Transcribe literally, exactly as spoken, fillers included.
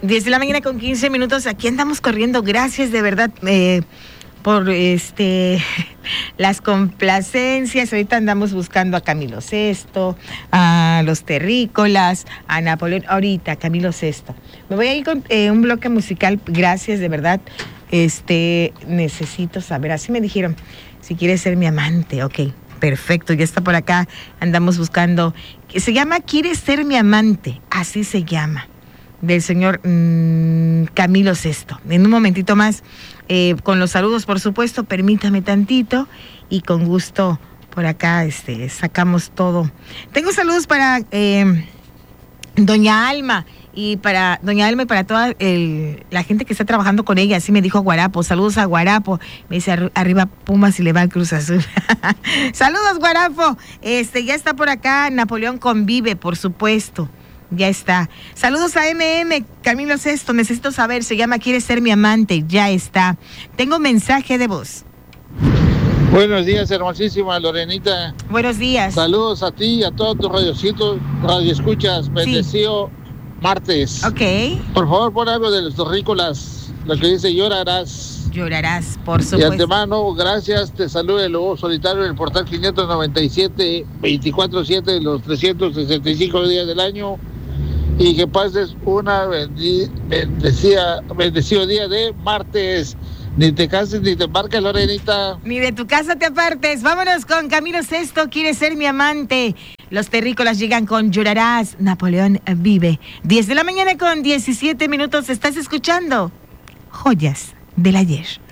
diez de la mañana con quince minutos. Aquí andamos corriendo. Gracias de verdad eh, por este las complacencias. Ahorita andamos buscando a Camilo Sesto, a los Terrícolas, a Napoleón. Ahorita, Camilo Sesto. Me voy a ir con eh, un bloque musical. Gracias de verdad. Este, necesito saber. Así me dijeron. Si quieres ser mi amante. Ok, perfecto. Ya está por acá. Andamos buscando. Se llama ¿Quieres ser mi amante? Así se llama. Del señor mmm, Camilo Sesto. En un momentito más, eh, con los saludos, por supuesto, permítame tantito y con gusto por acá este, sacamos todo. Tengo saludos para eh, doña Alma y para doña Alma y para toda el, la gente que está trabajando con ella. Así me dijo Guarapo. Saludos a Guarapo. Me dice ar- arriba Pumas y le va al Cruz Azul. Saludos, Guarapo. Este, ya está por acá Napoleón Convive, por supuesto. Ya está. Saludos a M M, Camilo Sesto, necesito saber, se llama ¿Quieres ser mi amante? Ya está. Tengo mensaje de voz. Buenos días, hermosísima Lorenita. Buenos días. Saludos a ti y a todos tus radiocitos, radioescuchas. Bendecido sí. Martes. Ok. Por favor, pon algo de los terrícolas, lo que dice llorarás. Llorarás, por supuesto. Y antemano, gracias, te saluda el lobo solitario del portal quinientos noventa y siete, veinticuatro siete de los trescientos sesenta y cinco días del año. Y que pases una bendi- bendecida, bendecido día de martes. Ni te cases ni te embarques, Lorenita. Ni de tu casa te apartes. Vámonos con Camilo Sesto, ¿Quieres ser mi amante? Los terrícolas llegan con Llorarás. Napoleón Vive. diez de la mañana con diecisiete minutos. Estás escuchando Joyas del Ayer.